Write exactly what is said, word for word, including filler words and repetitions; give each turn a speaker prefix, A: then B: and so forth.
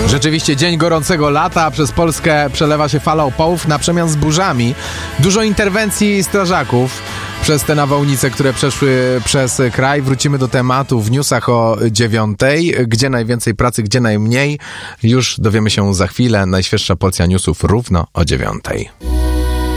A: Rzeczywiście dzień gorącego lata, przez Polskę przelewa się fala upałów na przemian z burzami. Dużo interwencji strażaków przez te nawałnice, które przeszły przez kraj. Wrócimy do tematu w newsach o dziewiątej. Gdzie najwięcej pracy, gdzie najmniej? Już dowiemy się za chwilę. Najświeższa porcja newsów równo o dziewiątej.